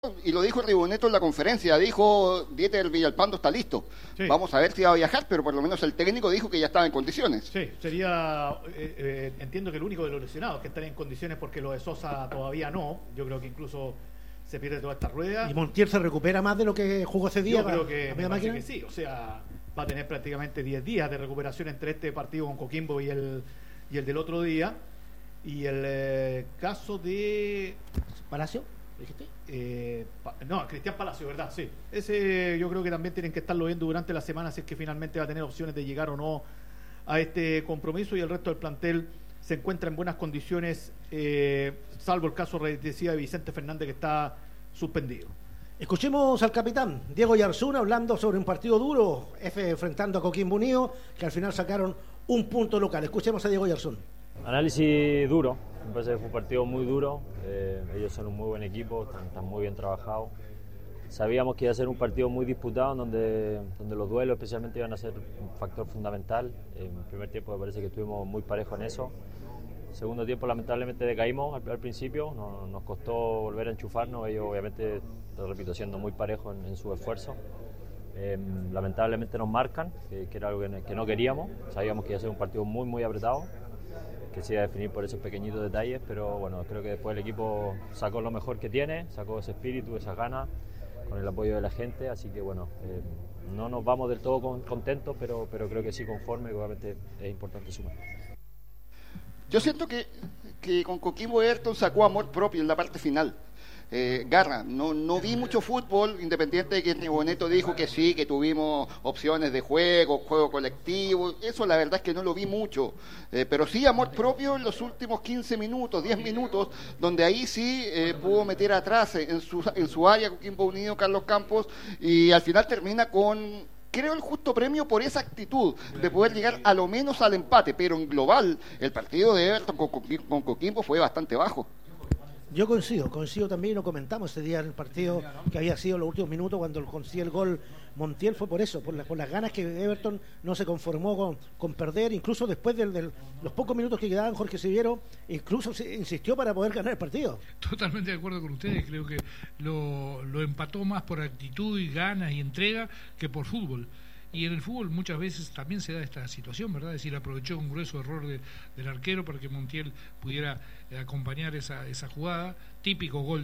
y lo dijo Riboneto en la conferencia, dijo Dieter Villalpando está listo. Sí. Vamos a ver si va a viajar, pero por lo menos el técnico dijo que ya estaba en condiciones. Sí, sería, entiendo que el único de los lesionados que están en condiciones, porque lo de Sosa todavía no. Yo creo que incluso se pierde toda esta rueda. ¿Y Montiel se recupera más de lo que jugó ese día? Yo creo que, me parece que sí, o sea, va a tener prácticamente 10 días de recuperación entre este partido con Coquimbo y el del otro día. Y el caso de Palacio, dijiste. No, Cristian Palacio, ¿verdad? Sí. Ese yo creo que también tienen que estarlo viendo durante la semana si es que finalmente va a tener opciones de llegar o no a este compromiso, y el resto del plantel se encuentra en buenas condiciones, salvo el caso, decía, de Vicente Fernández, que está suspendido. Escuchemos al capitán Diego Yarzún hablando sobre un partido duro, enfrentando a Coquimbo Unido, que al final sacaron un punto local. Escuchemos a Diego Yarzún. Análisis duro, me parece que fue un partido muy duro, ellos son un muy buen equipo, están muy bien trabajados. Sabíamos que iba a ser un partido muy disputado, donde los duelos especialmente iban a ser un factor fundamental. En el primer tiempo me parece que estuvimos muy parejos en eso. Segundo tiempo lamentablemente decaímos al principio, nos costó volver a enchufarnos, ellos obviamente, lo repito, siendo muy parejos en su esfuerzo. Lamentablemente nos marcan, que era algo que no queríamos, sabíamos que iba a ser un partido muy muy apretado, que se iba a definir por esos pequeñitos detalles, pero bueno, creo que después el equipo sacó lo mejor que tiene, sacó ese espíritu, esas ganas, con el apoyo de la gente, así que bueno, no nos vamos del todo contentos, pero creo que sí conforme, que obviamente es importante sumar. Yo siento que con Coquimbo Everton sacó amor propio en la parte final. Garra, no vi mucho fútbol, independiente de que Riboneto dijo que sí, que tuvimos opciones de juego colectivo, eso la verdad es que no lo vi mucho, pero sí amor propio en los últimos 15 minutos, 10 minutos, donde ahí sí pudo meter atrás en su área Coquimbo Unido, Carlos Campos, y al final termina con, creo, el justo premio por esa actitud de poder llegar a lo menos al empate, pero en global el partido de Everton con Coquimbo fue bastante bajo. Yo coincido también, lo comentamos ese día en el partido, que había sido los últimos minutos cuando consigue el gol Montiel, fue por eso, por las ganas que Everton no se conformó con perder, incluso después de los pocos minutos que quedaban, Jorge Siviero incluso insistió para poder ganar el partido. Totalmente de acuerdo con ustedes, creo que lo empató más por actitud y ganas y entrega que por fútbol. Y en el fútbol muchas veces también se da esta situación, ¿verdad? Es decir, aprovechó un grueso error del arquero para que Montiel pudiera acompañar esa jugada, típico gol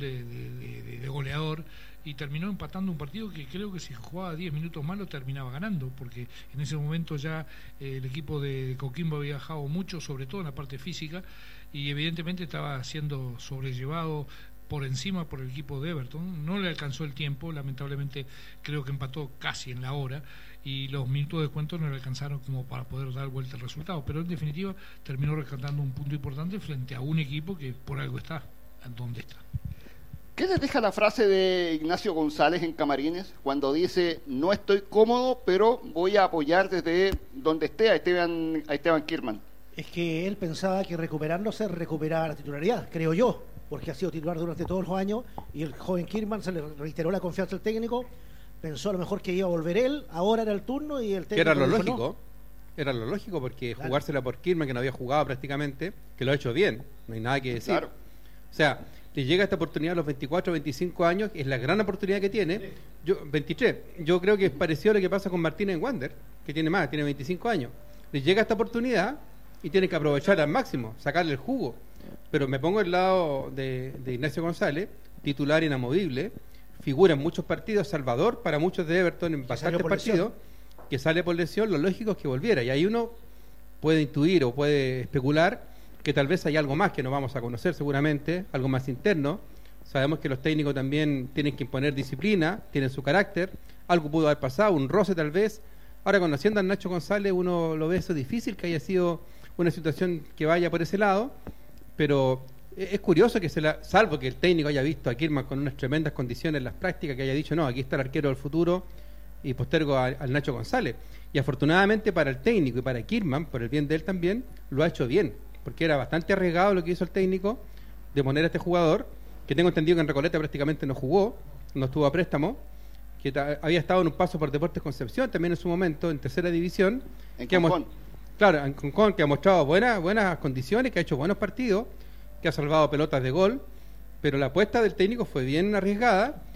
de goleador, y terminó empatando un partido que creo que si jugaba 10 minutos más lo terminaba ganando, porque en ese momento ya el equipo de Coquimbo había bajado mucho, sobre todo en la parte física, y evidentemente estaba siendo sobrellevado por encima por el equipo de Everton. No le alcanzó el tiempo, lamentablemente creo que empató casi en la hora, y los minutos de descuento no le alcanzaron como para poder dar vuelta al resultado, pero en definitiva terminó rescatando un punto importante frente a un equipo que por algo está donde está. ¿Qué les deja la frase de Ignacio González en Camarines cuando dice: no estoy cómodo, pero voy a apoyar desde donde esté a Esteban Kirman? Es que él pensaba que recuperándose recuperaba la titularidad, creo yo, porque ha sido titular durante todos los años, y el joven Kirman se le reiteró la confianza al técnico, pensó a lo mejor que iba a volver él, ahora era el turno y el técnico... Era lo lógico, no. Era lo lógico, porque claro, jugársela por Kirman, que no había jugado prácticamente, que lo ha hecho bien, no hay nada que decir. Claro. O sea, le llega esta oportunidad a los 24, 25 años, es la gran oportunidad que tiene, 23, yo creo que es parecido a lo que pasa con Martínez en Wander, que tiene 25 años. Le llega esta oportunidad y tiene que aprovechar al máximo, sacarle el jugo. Pero me pongo al lado de Ignacio González, titular inamovible, figura en muchos partidos, salvador para muchos de Everton en bastantes partidos, que sale por lesión, lo lógico es que volviera, y ahí uno puede intuir o puede especular que tal vez hay algo más que no vamos a conocer seguramente, algo más interno. Sabemos que los técnicos también tienen que imponer disciplina, tienen su carácter, algo pudo haber pasado, un roce tal vez. Ahora, conociendo a Nacho González, uno lo ve eso difícil, que haya sido una situación que vaya por ese lado, pero es curioso que salvo que el técnico haya visto a Kirman con unas tremendas condiciones en las prácticas, que haya dicho, no, aquí está el arquero del futuro, y postergo al Nacho González. Y afortunadamente para el técnico y para Kirman, por el bien de él también, lo ha hecho bien, porque era bastante arriesgado lo que hizo el técnico de poner a este jugador, que tengo entendido que en Recoleta prácticamente no jugó, no estuvo a préstamo, que había estado en un paso por Deportes Concepción también en su momento, en tercera división, en Concón, que ha mostrado buenas condiciones, que ha hecho buenos partidos, que ha salvado pelotas de gol, pero la apuesta del técnico fue bien arriesgada